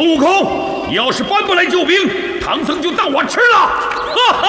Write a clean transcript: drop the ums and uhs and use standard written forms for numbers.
悟空，你要是搬不来救兵，唐僧就当我吃了。哈哈